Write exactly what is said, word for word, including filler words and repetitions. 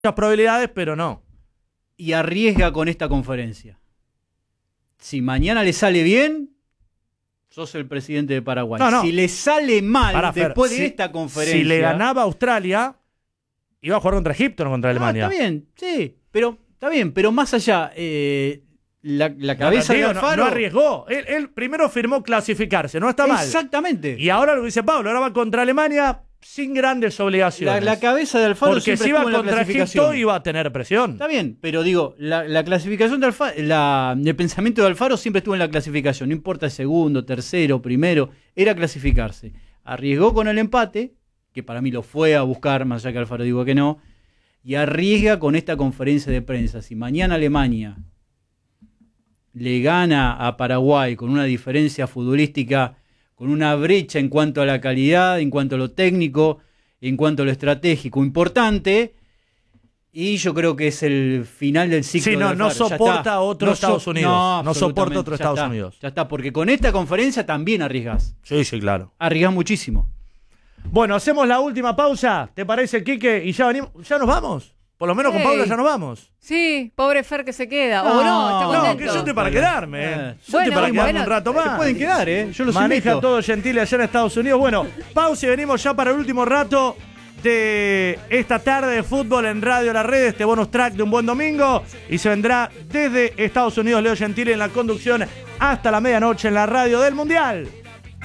muchas probabilidades, pero no. Y arriesga con esta conferencia. Si mañana le sale bien, sos el presidente de Paraguay. No, no. Si le sale mal Pará, Fer, después de si, esta conferencia... Si le ganaba a Australia, iba a jugar contra Egipto, no contra Ah, Alemania. está bien, sí, pero está bien, pero más allá, eh, la, la cabeza no, de digo, Alfaro... No, no arriesgó. Él, él primero firmó clasificarse, no está mal. Exactamente. Y ahora lo que dice Pablo, ahora va contra Alemania sin grandes obligaciones. La, la cabeza de Alfaro Porque siempre si iba estuvo en la contra clasificación. Egipto iba a tener presión. Está bien, pero digo, la, la clasificación de Alfaro, la, el pensamiento de Alfaro siempre estuvo en la clasificación. No importa el segundo, tercero, primero, era clasificarse. Arriesgó con el empate, que para mí lo fue a buscar, más allá que Alfaro digo que no, y arriesga con esta conferencia de prensa. Si mañana Alemania le gana a Paraguay con una diferencia futbolística, con una brecha en cuanto a la calidad, en cuanto a lo técnico, en cuanto a lo estratégico importante, y yo creo que es el final del ciclo. Sí, no, de no Alfaro. soporta No otro so- Estados Unidos. No, No soporta otro ya Estados está, Unidos. Ya está, porque con esta conferencia también arriesgás. Sí, sí, claro. Arriesgás muchísimo. Bueno, hacemos la última pausa, ¿te parece, Quique? Y ya venimos, ya nos vamos. Por lo menos con Ey. Paula ya nos vamos. Sí, pobre Fer que se queda. No, o no, está no, No, contento. que yo estoy para quedarme. Eh. Eh, Yo estoy bueno, para quedarme bueno, un rato Se más. pueden quedar, ¿eh? Yo los Maneja invito. todo Gentile allá en Estados Unidos. Bueno, pausa y venimos ya para el último rato de esta tarde de fútbol en Radio La Red, este bonus track de un buen domingo. Y se vendrá desde Estados Unidos Leo Gentile en la conducción hasta la medianoche en la radio del Mundial.